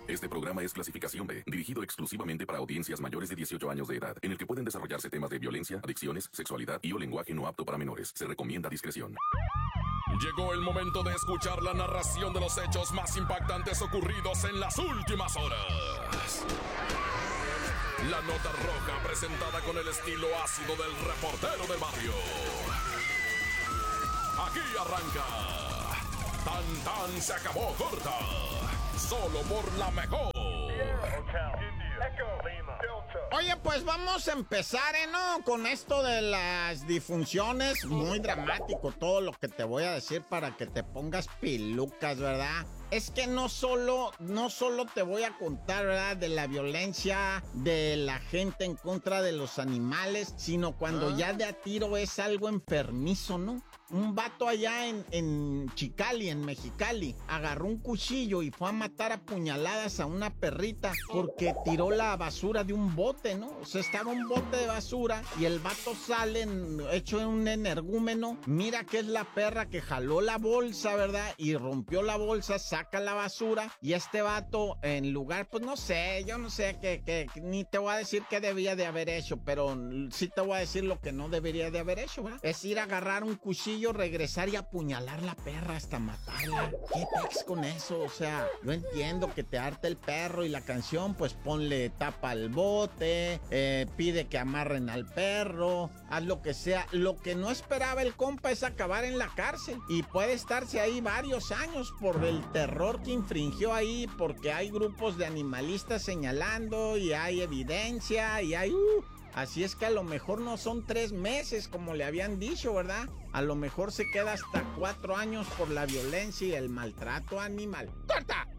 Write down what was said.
Este programa es clasificación B, dirigido exclusivamente para audiencias mayores de 18 años de edad, en el que pueden desarrollarse temas de violencia, adicciones, sexualidad y o lenguaje no apto para menores. Se recomienda discreción. Llegó el momento de escuchar la narración de los hechos más impactantes ocurridos en las últimas horas. La nota roja presentada con el estilo ácido del reportero del barrio. Aquí arranca. Tan tan se acabó corta. Solo por la mejor. Oye, pues vamos a empezar, ¿no? Con esto de las disfunciones. Muy dramático todo lo que te voy a decir para que te pongas pilucas, ¿verdad? Es que no solo te voy a contar, ¿verdad?, de la violencia de la gente en contra de los animales, sino cuando ya de a tiro es algo enfermizo, ¿no? Un vato allá en Chicali, en Mexicali, agarró un cuchillo y fue a matar a puñaladas a una perrita porque tiró la basura de un bote, ¿no? O sea, estaba un bote de basura y el vato sale hecho en un energúmeno, mira que es la perra que jaló la bolsa, ¿verdad? Y rompió la bolsa, saca la basura y este vato, en lugar, pues no sé, yo no sé que ni te voy a decir qué debía de haber hecho, pero sí te voy a decir lo que no debería de haber hecho, ¿verdad? Es ir a agarrar un cuchillo, regresar y apuñalar la perra hasta matarla. ¿Qué pex con eso? O sea, yo entiendo que te harta el perro y la canción, pues ponle tapa al bote, pide que amarren al perro, haz lo que sea. Lo que no esperaba el compa es acabar en la cárcel y puede estarse ahí varios años por el terror que infringió ahí, porque hay grupos de animalistas señalando y hay evidencia y hay... Así es que a lo mejor no son 3 meses como le habían dicho, ¿verdad? A lo mejor se queda hasta 4 años por la violencia y el maltrato animal. ¡Corta!